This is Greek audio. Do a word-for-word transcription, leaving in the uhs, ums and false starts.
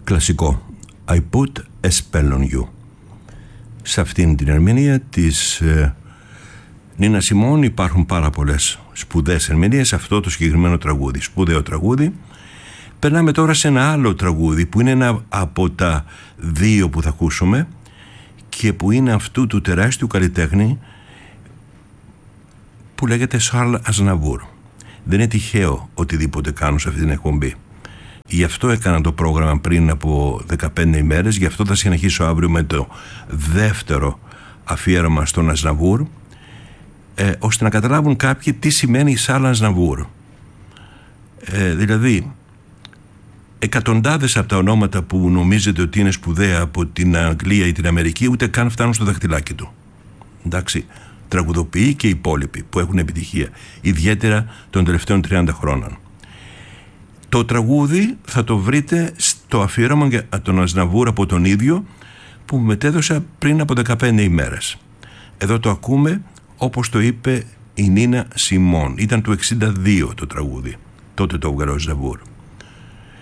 Κλασικό I put a spell on you. Σε αυτήν την ερμηνεία της ε, Νίνα Σιμών υπάρχουν πάρα πολλές σπουδαίες ερμηνείες σε αυτό το συγκεκριμένο τραγούδι, σπουδαίο τραγούδι. Περνάμε τώρα σε ένα άλλο τραγούδι που είναι ένα από τα δύο που θα ακούσουμε και που είναι αυτού του τεράστιου καλλιτέχνη που λέγεται Σαρλ Αζναβούρ. Δεν είναι τυχαίο οτιδήποτε κάνω σε αυτή την εκπομπή. Γι' αυτό έκανα το πρόγραμμα πριν από δεκαπέντε ημέρες, γι' αυτό θα συνεχίσω αύριο με το δεύτερο αφιέρωμα στον Αζναβούρ, ε, ώστε να καταλάβουν κάποιοι τι σημαίνει Σαρλ Αζναβούρ. Ε, δηλαδή, εκατοντάδες από τα ονόματα που νομίζετε ότι είναι σπουδαία από την Αγγλία ή την Αμερική ούτε καν φτάνουν στο δαχτυλάκι του. Εντάξει, τραγουδοποιοί και οι υπόλοιποι που έχουν επιτυχία, ιδιαίτερα των τελευταίων τριάντα χρόνων. Το τραγούδι θα το βρείτε στο αφιέρωμα για τον Αζναβούρ από τον ίδιο που μετέδωσα πριν από δεκαπέντε ημέρες. Εδώ το ακούμε όπως το είπε η Νίνα Σιμών. Ήταν του εξήντα δύο το τραγούδι. Τότε το έβγαλε ο Αζναβούρ.